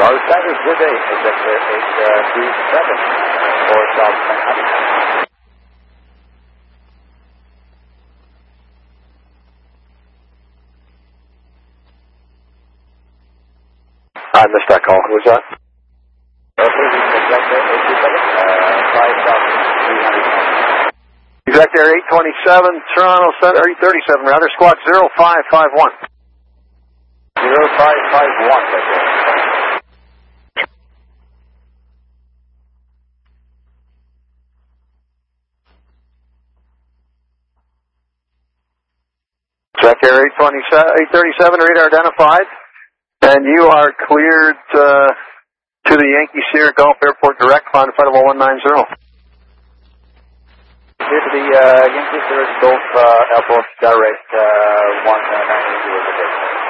Our standard good day, Executive 837 for South Manhattan. I missed that call. Who was that? Executive 837, 5,300. Executive 827, Toronto Center, 837 rather, squad 0551. 0551, Executive 837, radar identified, and you are cleared to the Yankee Sierra Gulf Airport direct, climb flight level 190. Clear to the Yankee Sierra Gulf Airport direct 190.